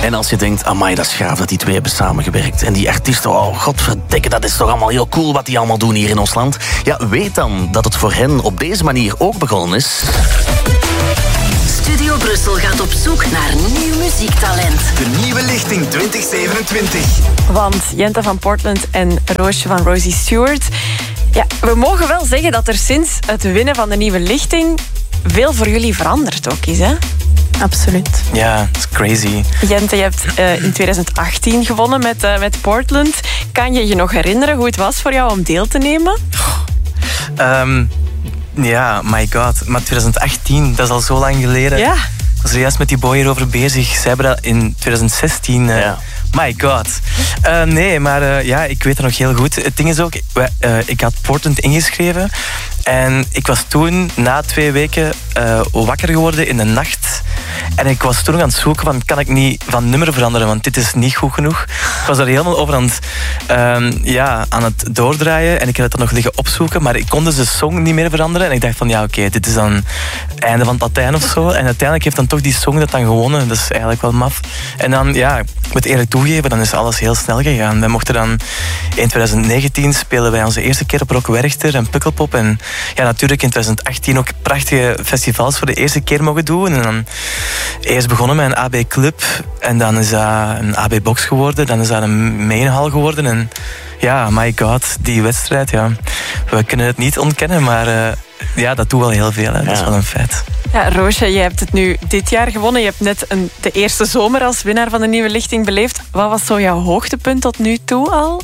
En als je denkt, amai, dat is gaaf dat die twee hebben samengewerkt. En die artiesten, oh godverdikke, dat is toch allemaal heel cool wat die allemaal doen hier in ons land. Ja, weet dan dat het voor hen op deze manier ook begonnen is. Studio Brussel gaat op zoek naar nieuw muziektalent. De nieuwe lichting 2027. Want Jente van Portland en Roosje van Rosie Stewart... Ja, we mogen wel zeggen dat er sinds het winnen van de nieuwe lichting veel voor jullie veranderd ook is, hè? Absoluut. Ja, het is crazy. Jente, je hebt in 2018 gewonnen met Portland. Kan je je nog herinneren hoe het was voor jou om deel te nemen? Ja, my god. Maar 2018, dat is al zo lang geleden. Ja. Ik was er juist met die boy hierover bezig. Zij hebben dat in 2016... Ja. My god. Nee, maar ja, ik weet het nog heel goed. Het ding is ook, ik had Portland ingeschreven. En ik was toen, na 2 weken, wakker geworden in de nacht. En ik was toen nog aan het zoeken van, kan ik niet van nummer veranderen? Want dit is niet goed genoeg. Ik was er helemaal over aan het doordraaien. En ik had het dan nog liggen opzoeken. Maar ik kon dus de song niet meer veranderen. En ik dacht van, ja, oké, dit is dan het einde van het Latijn of zo. En uiteindelijk heeft dan toch die song dat dan gewonnen. Dat is eigenlijk wel maf. En dan, ja, ik moet eerlijk toegeven, dan is alles heel snel gegaan. We mochten dan in 2019 spelen wij onze eerste keer op Rock Werchter en Pukkelpop. En ja, natuurlijk in 2018 ook prachtige festivals voor de eerste keer mogen doen. En dan eerst begonnen met een AB Club. En dan is dat een AB Box geworden. Dan is dat een Mainhall geworden. En ja, my god, die wedstrijd, ja. We kunnen het niet ontkennen, maar ja, dat doet wel heel veel. Hè. Dat is wel een feit. Ja, Roosje, je hebt het nu dit jaar gewonnen. Je hebt net de eerste zomer als winnaar van de nieuwe lichting beleefd. Wat was zo jouw hoogtepunt tot nu toe al?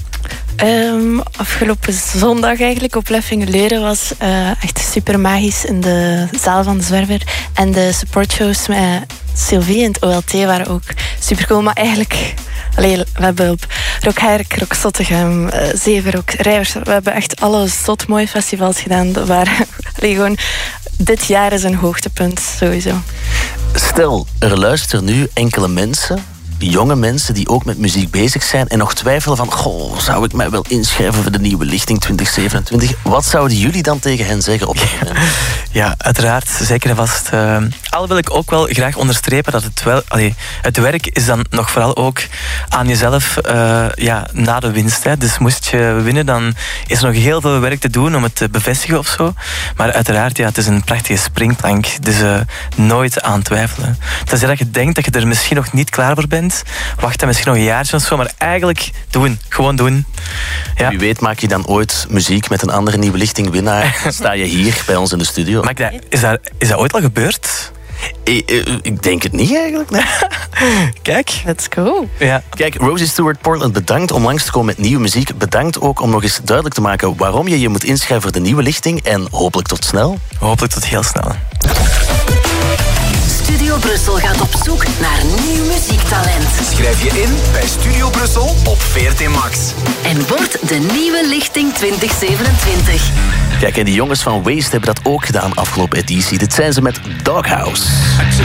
Afgelopen zondag eigenlijk op Leffingeleuren was echt super magisch in de zaal van de Zwerver. En de supportshows met Sylvie en het OLT waren ook super cool. Maar eigenlijk, we hebben op Rock Herk, Rock Zottegem, Zeven, Rijvers, we hebben echt alle zot mooie festivals gedaan. Dat waren gewoon... Dit jaar is een hoogtepunt, sowieso. Stel, er luisteren nu enkele mensen, jonge mensen die ook met muziek bezig zijn en nog twijfelen van, goh, zou ik mij wel inschrijven voor de nieuwe lichting 2027? Wat zouden jullie dan tegen hen zeggen op dat moment? Ja, uiteraard, zeker en vast. Al wil ik ook wel graag onderstrepen dat het werk is dan nog vooral ook aan jezelf na de winst. Hè. Dus moest je winnen, dan is er nog heel veel werk te doen om het te bevestigen of zo. Maar uiteraard, ja, het is een prachtige springplank. Dus nooit aan twijfelen. Tenzij dat je denkt dat je er misschien nog niet klaar voor bent, wacht dan misschien nog een jaartje of zo, maar eigenlijk doen. Gewoon doen. Ja. Wie weet maak je dan ooit muziek met een andere nieuwe lichting winnaar. Dan sta je hier bij ons in de studio. Maar is dat ooit al gebeurd? Ik denk het niet eigenlijk. Nee. Kijk. Let's go. Ja. Kijk, Rosie Stewart Portland, bedankt om langs te komen met nieuwe muziek. Bedankt ook om nog eens duidelijk te maken waarom je je moet inschrijven voor de nieuwe lichting. En hopelijk tot snel. Hopelijk tot heel snel. Studio Brussel gaat op zoek naar nieuw muziektalent. Schrijf je in bij Studio Brussel op VRT Max. En word de nieuwe lichting 2027. Kijk, en die jongens van Waste hebben dat ook gedaan afgelopen editie. Dit zijn ze met Doghouse.